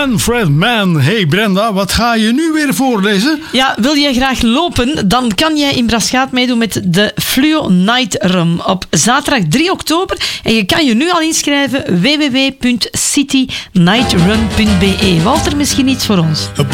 Manfred Mann. Hey Brenda, wat ga je nu weer voorlezen? Ja, wil je graag lopen? Dan kan jij in Braschaat meedoen met de Fluo Night Run op zaterdag 3 oktober. En je kan je nu al inschrijven www.citynightrun.be. Walter, misschien iets voor ons?